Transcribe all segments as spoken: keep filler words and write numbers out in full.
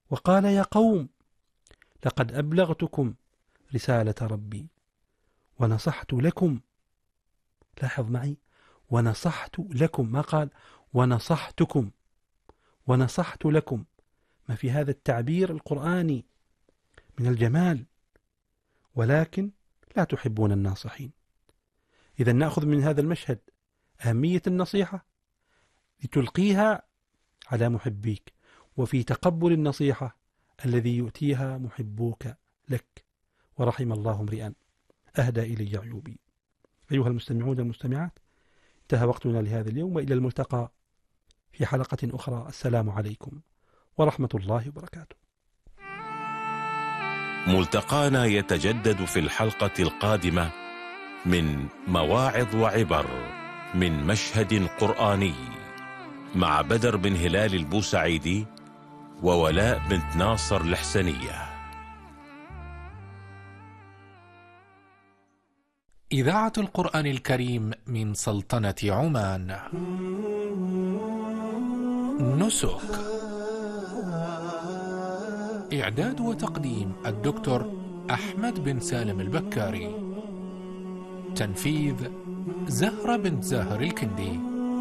وقال يا قوم لقد أبلغتكم رسالة ربي ونصحت لكم. لاحظ معي، ونصحت لكم، ما قال ونصحتكم، ونصحت لكم. ما في هذا التعبير القرآني من الجمال، ولكن لا تحبون الناصحين. إذا نأخذ من هذا المشهد أهمية النصيحة لتلقيها على محبيك، وفي تقبل النصيحة الذي يؤتيها محبوك لك. ورحم الله امرئا أهدى إلي عيوبي. أيها المستمعون والمستمعات، انتهى وقتنا لهذا اليوم، وإلى الملتقى في حلقة أخرى. السلام عليكم ورحمة الله وبركاته. ملتقانا يتجدد في الحلقة القادمة من مواعظ وعبر من مشهد قرآني مع بدر بن هلال البوسعيدي وولاء بنت ناصر الحسنية. إذاعة القرآن الكريم من سلطنة عمان. نسك. إعداد وتقديم الدكتور أحمد بن سالم البكاري. تنفيذ زهرة بنت زاهر الكندي.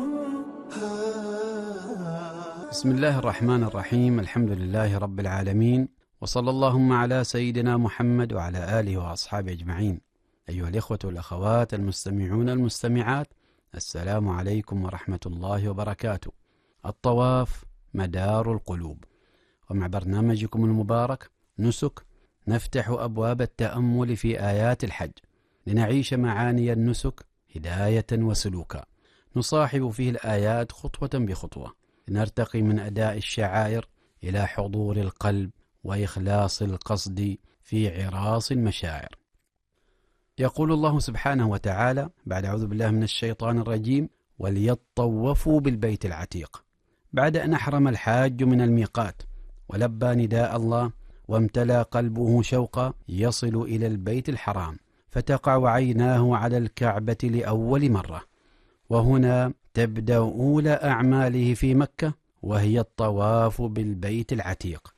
بسم الله الرحمن الرحيم. الحمد لله رب العالمين، وصلى اللهم على سيدنا محمد وعلى آله وأصحابه أجمعين. أيها الإخوة والأخوات المستمعون المستمعات، السلام عليكم ورحمة الله وبركاته. الطواف مدار القلوب، ومع برنامجكم المبارك نسك نفتح أبواب التأمل في آيات الحج لنعيش معاني النسك هداية وسلوكا، نصاحب فيه الآيات خطوة بخطوة لنرتقي من أداء الشعائر إلى حضور القلب وإخلاص القصد في عراس المشاعر. يقول الله سبحانه وتعالى بعد أعوذ بالله من الشيطان الرجيم: وليطوفوا بالبيت العتيق، بعد أن أحرم الحاج من الميقات ولبى نداء الله وامتلأ قلبه شوقا يصل إلى البيت الحرام، فتقع عيناه على الكعبة لأول مرة، وهنا تبدأ أولى أعماله في مكة، وهي الطواف بالبيت العتيق.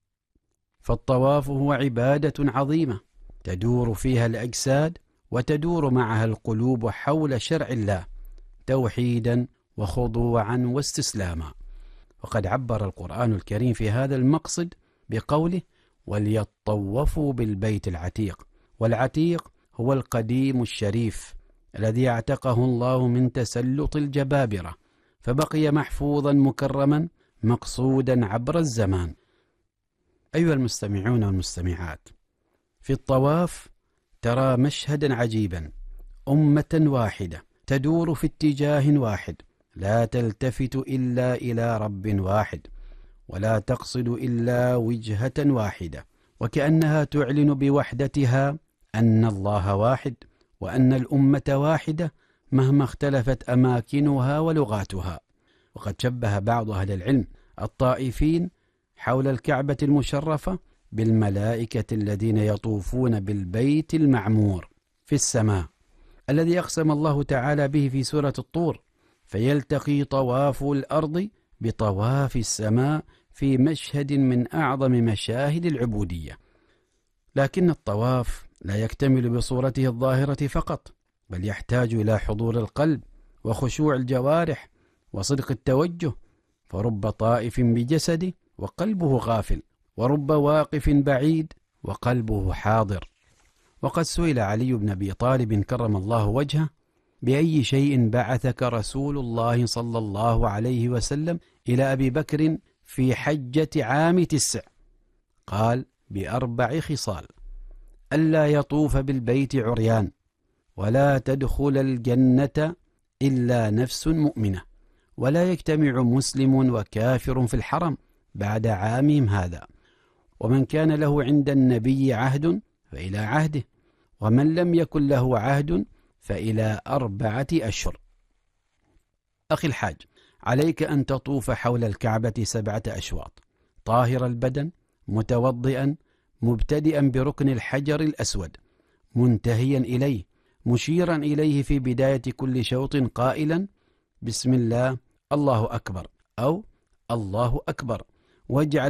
فالطواف هو عبادة عظيمة تدور فيها الأجساد وتدور معها القلوب حول شرع الله توحيدا وخضوعا واستسلاما. وقد عبر القرآن الكريم في هذا المقصد بقوله: وليطوفوا بالبيت العتيق. والعتيق هو القديم الشريف الذي اعتقه الله من تسلط الجبابرة، فبقي محفوظا مكرما مقصودا عبر الزمان. أيها المستمعون والمستمعات، في الطواف ترى مشهدا عجيبا: أمة واحدة تدور في اتجاه واحد، لا تلتفت إلا إلى رب واحد، ولا تقصد إلا وجهة واحدة، وكأنها تعلن بوحدتها أن الله واحد، وأن الأمة واحدة مهما اختلفت أماكنها ولغاتها. وقد شبه بعض أهل العلم الطائفين حول الكعبة المشرفة بالملائكة الذين يطوفون بالبيت المعمور في السماء، الذي أقسم الله تعالى به في سورة الطور: فيلتقي طواف الأرض بطواف السماء في مشهد من أعظم مشاهد العبودية. لكن الطواف لا يكتمل بصورته الظاهرة فقط، بل يحتاج إلى حضور القلب وخشوع الجوارح وصدق التوجه، فرب طائف بجسده وقلبه غافل، ورب واقف بعيد وقلبه حاضر. وقد سئل علي بن أبي طالب كرم الله وجهه: بأي شيء بعثك رسول الله صلى الله عليه وسلم إلى أبي بكر في حجة عام تسع؟ قال: بأربع خصال: ألا يطوف بالبيت عريان، ولا تدخل الجنة إلا نفس مؤمنة، ولا يجتمع مسلم وكافر في الحرم بعد عامهم هذا، ومن كان له عند النبي عهد فإلى عهده، ومن لم يكن له عهد فإلى أربعة أشهر. أخي الحاج، عليك أن تطوف حول الكعبة سبعة أشواط، طاهر البدن، متوضئا، مبتدئا بركن الحجر الأسود، منتهيا إليه، مشيرا إليه في بداية كل شوط قائلا: بسم الله، الله أكبر، أو الله أكبر، واجعل